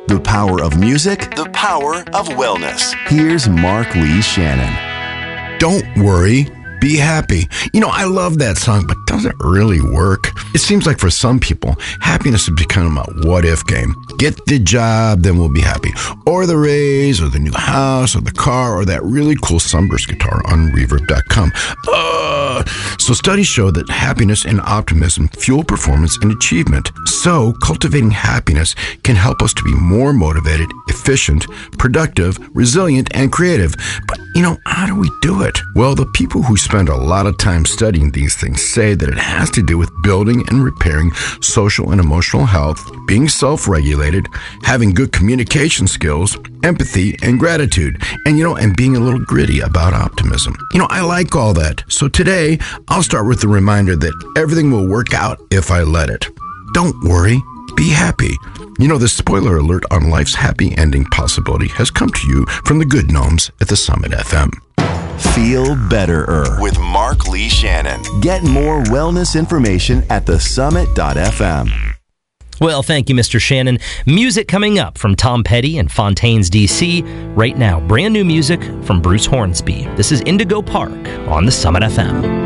The power of music, The power of wellness. here's Mark Lee Shannon. Don't worry, be happy. You know, I love that song, but does it really work? It seems like for some people, happiness has become a what-if game. Get the job, then we'll be happy. Or the raise, or the new house, or the car, or that really cool Sunburst guitar on Reverb.com. So studies show that happiness and optimism fuel performance and achievement. So cultivating happiness can help us to be more motivated, efficient, productive, resilient, and creative. But, you know, how do we do it? Well, the people who spend a lot of time studying these things say that it has to do with building and repairing social and emotional health, being self-regulated, having good communication skills, empathy, and gratitude, and, and being a little gritty about optimism. I like all that. So today, I'll start with the reminder that everything will work out if I let it. Don't worry, be happy. The spoiler alert on life's happy ending possibility has come to you from the good gnomes at the Summit FM. Feel betterer With Mark Lee Shannon. Get more wellness information at thesummit.fm. Well, thank you, Mr. Shannon. Music coming up from Tom Petty and Fontaines, D.C. Right now, brand new music from Bruce Hornsby. This is Indigo Park on the Summit FM.